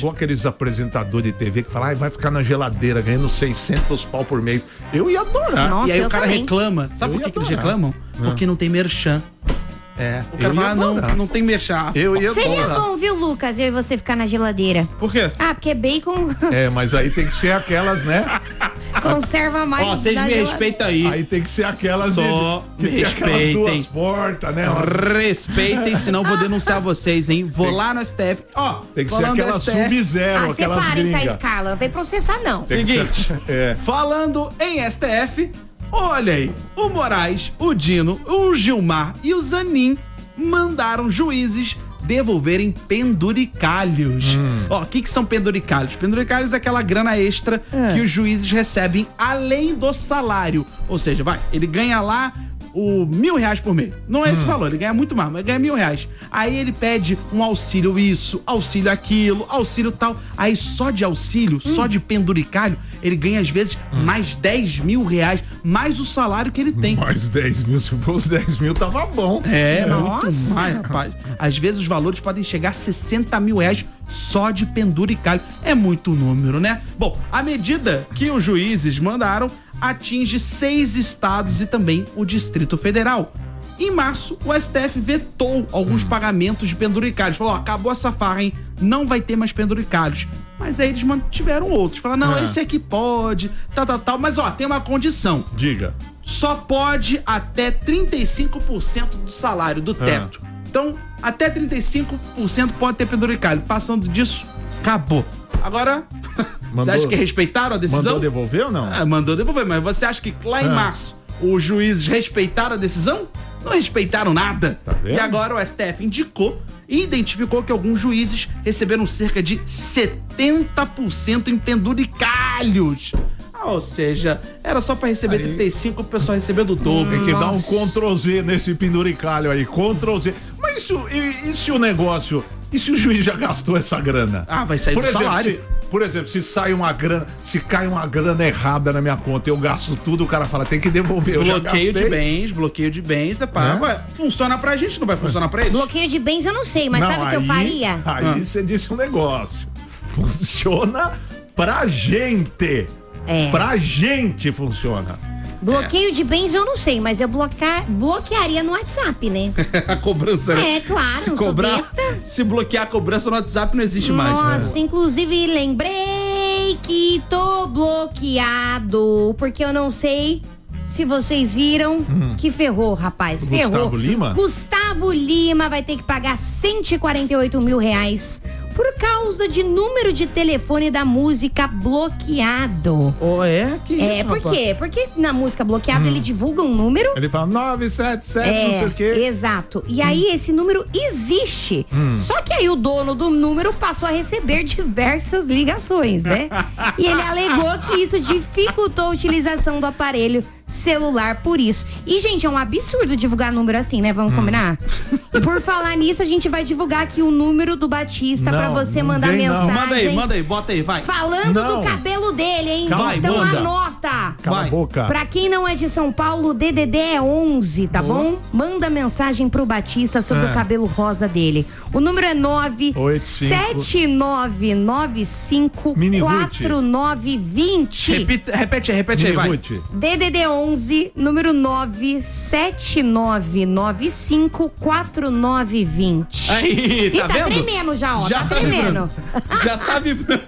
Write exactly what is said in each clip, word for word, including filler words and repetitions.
igual aqueles apresentadores de T V que falam, ah, vai ficar na geladeira ganhando seiscentos pau por mês. Eu ia adorar. Nossa, e aí eu o cara também. reclama. Sabe Eu por que, ia que eles adorar. reclamam? Ah. Porque não tem merchan. É, O cara eu ia fala, ah, não, adorar. não tem merchan. Eu ia Seria adorar. bom, viu, Lucas, eu e você ficar na geladeira. Por quê? Ah, porque bacon É, mas aí tem que ser aquelas, né? conserva mais. Ó, vocês na me geladeira. respeitam aí. Aí tem que ser aquelas Só de, que me tem aquelas respeitem. duas portas, né? Umas- Respeitem, senão vou denunciar vocês, hein? Vou Tem- lá no S T F. Ó, Tem que ser falando do aquela S T F, Sub-Zero, Ah, aquelas separem, tá, gringas. Scarla? Não vem processar, não. Tem que Seguinte. ser- é. Falando em S T F, olha aí, o Moraes, o Dino, o Gilmar e o Zanin mandaram juízes devolverem penduricalhos. Ó, o que que são penduricalhos? Penduricalhos é aquela grana extra Ah. que os juízes recebem além do salário. Ou seja, vai, ele ganha lá o mil reais por mês. Não é esse valor, ele ganha muito mais, mas ganha mil reais. Aí ele pede um auxílio isso, auxílio aquilo, auxílio tal. Aí só de auxílio, só de penduricalho, ele ganha às vezes mais dez mil reais, mais o salário que ele tem. Mais dez mil, se fosse dez mil, tava bom. É, Nossa. muito mais, rapaz. Às vezes os valores podem chegar a sessenta mil reais só de penduricalho. É muito número, né? Bom, a medida que os juízes mandaram atinge seis estados e também o Distrito Federal. Em março, o S T F vetou alguns pagamentos de penduricalhos. Falou, ó, acabou essa farra, hein? Não vai ter mais penduricalhos. Mas aí eles mantiveram outros. Falaram, não, É. esse aqui pode, tal, tal, tal. Mas, ó, tem uma condição. Diga. Só pode até trinta e cinco por cento do salário, do teto. Então, até trinta e cinco por cento pode ter penduricalho. Passando disso, acabou. Agora, você Mandou- acha que respeitaram a decisão? Mandou devolver ou não? Ah, mandou devolver, mas você acha que lá em Ah. março os juízes respeitaram a decisão? Não respeitaram nada. Tá vendo? E agora o S T F indicou e identificou que alguns juízes receberam cerca de setenta por cento em penduricalhos. Ah, ou seja, era só pra receber Aí- trinta e cinco, o pessoal recebendo o dobro. Tem que dar um Nossa. control Z nesse penduricalho aí. control Z. Mas isso, e, e se o negócio... E se o juiz já gastou essa grana? Ah, vai sair por do exemplo, salário. Se, por exemplo, se sai uma grana, se cai uma grana errada na minha conta, eu gasto tudo, o cara fala, tem que devolver. Eu já Bloqueio de gastei. bens, bloqueio de bens, é pá, É? ué, funciona pra gente, não vai funcionar pra eles? Bloqueio de bens eu não sei, mas Não, sabe o que eu aí- faria? Aí Ah. você disse um negócio. Funciona pra gente. É. Pra gente funciona. Bloqueio de bens eu não sei, mas eu bloquear, bloquearia no WhatsApp, né? A cobrança, né? É, claro, se não sou cobrar, besta. se bloquear a cobrança no WhatsApp não existe mais. Nossa, inclusive lembrei que tô bloqueado, porque eu não sei se vocês viram que ferrou, rapaz, O ferrou. Gustavo Lima? Gustavo Lima vai ter que pagar cento e quarenta e oito mil reais por causa de número de telefone da música bloqueado. Oh, é? Que É, isso, por rapaz? quê? Porque na música bloqueada ele divulga um número. Ele fala nove sete sete, não sei o quê. Exato. E aí esse número existe. Só que aí o dono do número passou a receber diversas ligações, né? E ele alegou que isso dificultou a utilização do aparelho celular por isso. E, gente, é um absurdo divulgar número assim, né? Vamos combinar? E por falar nisso, a gente vai divulgar aqui o número do Batista Não, pra você não mandar vem, não. mensagem. Manda aí, manda aí, bota aí, vai. Falando Não. do cabelo dele, hein? Vai, então manda. anota. Cala Vai. a boca. Pra quem não é de São Paulo, o D D D é onze, tá bom? Manda mensagem pro Batista sobre É. o cabelo rosa dele. O número é nove sete nove nove cinco quatro nove dois zero. Repita, repete aí, repete aí, vai. Ruth. D D D onze, número nove sete nove nove cinco quatro nove dois zero. Aí, E tá, tá vendo? tremendo já, ó, tá tremendo. vibrando. Já tá vibrando.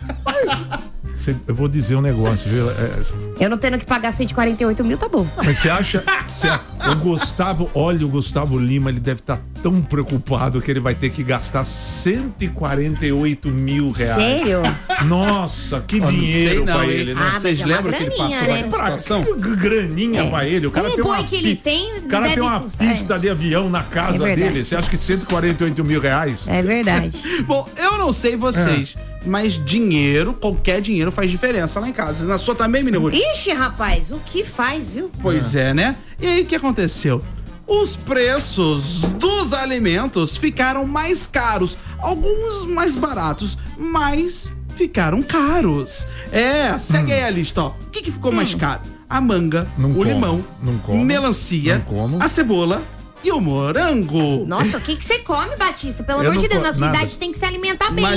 Cê- eu vou dizer um negócio, viu? É, Eu não tendo que pagar cento e quarenta e oito mil, tá bom. mas você acha, cê- o Gustavo, olha, o Gustavo Lima, ele deve estar tão preocupado que ele vai ter que gastar cento e quarenta e oito mil reais. Sério? Nossa, que Ó, não dinheiro sei não, pra hein? ele, né? Ah, mas Vocês é uma lembram que ele graninha, passou né? essa Pra situação? que graninha É. pra ele? O cara Um tem uma boi que ele pi- tem, O cara deve tem uma custar, pista de avião na casa É verdade. dele. Você acha que cento e quarenta e oito mil reais? É verdade. Bom, eu não sei vocês, mas dinheiro, qualquer dinheiro faz diferença lá em casa. Na sua também, menino Ruth? Ixi, rapaz, o que faz, viu? Pois é, né? E aí, o que aconteceu? Os preços dos alimentos ficaram mais caros. Alguns mais baratos, mas ficaram caros. É, segue aí a lista, ó. O que, que ficou mais caro? A manga, Não o como, limão, não como, melancia, não como. a cebola e o morango. Nossa, o que que você come, Batista? Pelo Eu amor não de Deus, co- na sua nada. idade tem que se alimentar bem. Mas